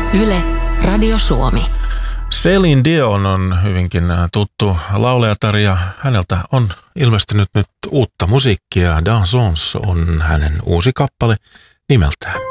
Yle, Radio Suomi. Céline Dion on hyvinkin tuttu laulajatar ja häneltä on ilmestynyt nyt uutta musiikkia. Dansons on hänen uusi kappale nimeltään.